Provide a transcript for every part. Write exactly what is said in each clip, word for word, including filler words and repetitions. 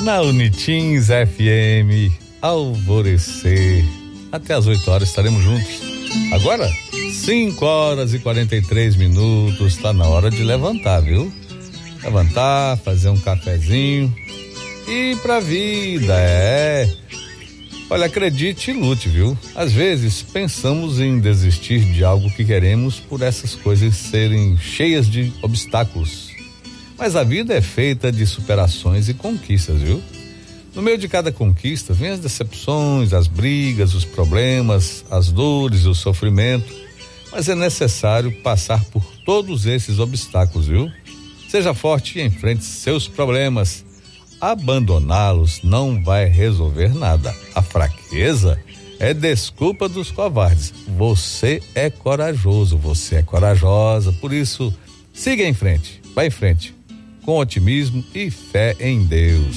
Na Unitins F M, Alvorecer. Até às oito horas estaremos juntos. Agora, cinco horas e quarenta e três minutos. Tá na hora de levantar, viu? Levantar, fazer um cafezinho e ir pra vida, é. Olha, acredite e lute, viu? Às vezes pensamos em desistir de algo que queremos por essas coisas serem cheias de obstáculos. Mas a vida é feita de superações e conquistas, viu? No meio de cada conquista vem as decepções, as brigas, os problemas, as dores, o sofrimento. Mas é necessário passar por todos esses obstáculos, viu? Seja forte e enfrente seus problemas. Abandoná-los não vai resolver nada. A fraqueza é desculpa dos covardes. Você é corajoso, você é corajosa. Por isso, siga em frente, vá em frente, com otimismo e fé em Deus.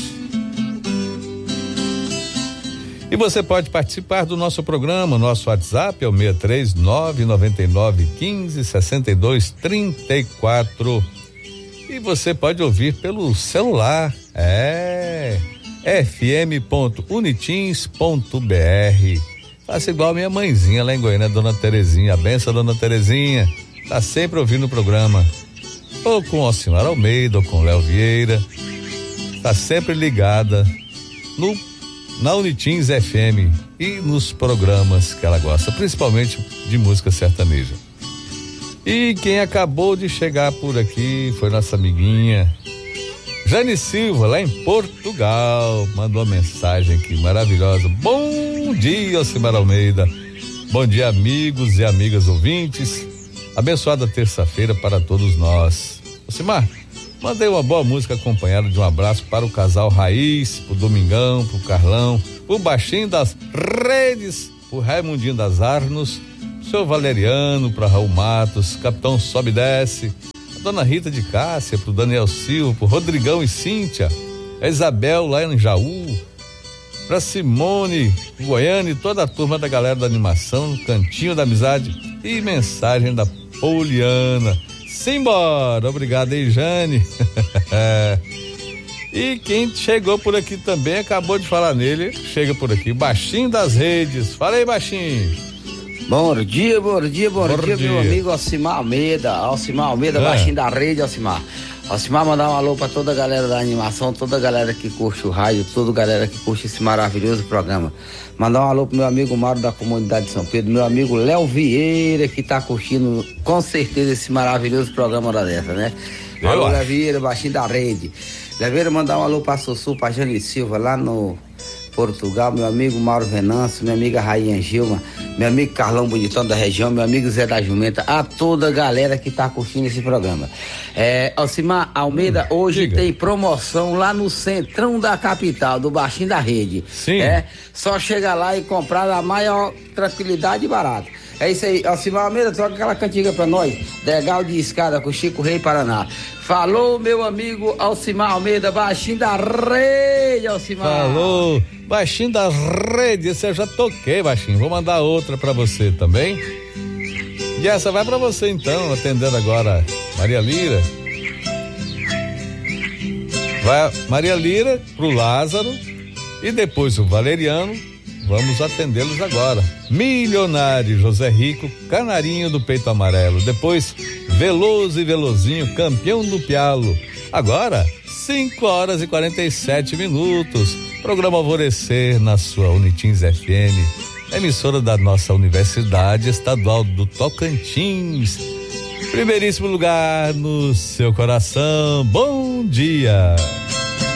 E você pode participar do nosso programa. Nosso WhatsApp é o seis três nove nove nove um cinco seis dois três quatro. E você pode ouvir pelo celular, é f m ponto unitins ponto b r. Faça igual a minha mãezinha lá em Goiânia, Dona Terezinha. A benção, Dona Terezinha, tá sempre ouvindo o programa, ou com Alcimar Almeida, ou com Léo Vieira, tá sempre ligada no, na Unitins F M e nos programas que ela gosta, principalmente de música sertaneja. E quem acabou de chegar por aqui foi nossa amiguinha Jane Silva, lá em Portugal. Mandou uma mensagem aqui maravilhosa. Bom dia, Alcimar Almeida. Bom dia, amigos e amigas ouvintes. Abençoada terça-feira para todos nós. Alcimar, mandei uma boa música acompanhada de um abraço para o casal Raiz, pro Domingão, pro Carlão, pro Baixinho das Redes, pro Raimundinho das Arnos, seu Valeriano, para Raul Matos, Capitão Sobe e Desce, a Dona Rita de Cássia, pro Daniel Silva, pro Rodrigão e Cíntia, a Isabel lá em Jaú, pra Simone, Goiânia e toda a turma da galera da animação, Cantinho da Amizade e mensagem da Poliana. Simbora, obrigado aí, Jane. E quem chegou por aqui também, acabou de falar nele, chega por aqui, Baixinho das Redes. Fala aí, Baixinho. Bom dia, bom dia, bom, bom dia, dia, meu amigo Alcimar Almeida, Alcimar Almeida, é. Baixinho da Rede, Alcimar. Alcimar, mandar um alô pra toda a galera da animação, toda a galera que curte o rádio, toda a galera que curte esse maravilhoso programa. Mandar um alô pro meu amigo Mauro da comunidade de São Pedro, meu amigo Léo Vieira, que tá curtindo com certeza esse maravilhoso programa da dessa, né? Eu alô, Léo Vieira, Baixinho da Rede. Léo Vieira, mandar um alô pra Sussu, pra Jane Silva, lá no Portugal, meu amigo Mauro Venâncio, minha amiga Rainha Gilma, meu amigo Carlão Bonitão da região, meu amigo Zé da Jumenta, a toda a galera que tá curtindo esse programa. É, Alcimar Almeida, hum, hoje diga. Tem promoção lá no centrão da capital, do Baixinho da Rede. Sim. É, só chegar lá e comprar na maior tranquilidade e barato. É isso aí, Alcimar Almeida, troca aquela cantiga pra nós, Degal de Escada com Chico Rei Paraná. Falou, meu amigo Alcimar Almeida, Baixinho da Rede, Alcimar. Falou, Baixinho da Rede, esse eu já toquei, Baixinho, vou mandar outra pra você também. E essa vai pra você então, atendendo agora Maria Lira. Vai Maria Lira pro Lázaro e depois o Valeriano. Vamos atendê-los agora. Milionário, José Rico, Canarinho do Peito Amarelo. Depois, Veloso e Velozinho, Campeão do Pialo. Agora, cinco horas e quarenta e sete minutos. Programa Alvorecer na sua Unitins F M, emissora da nossa Universidade Estadual do Tocantins. Primeiríssimo lugar no seu coração. Bom dia.